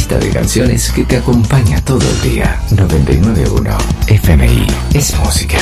lista de canciones que te acompaña todo el día. 99.1 FMI es música.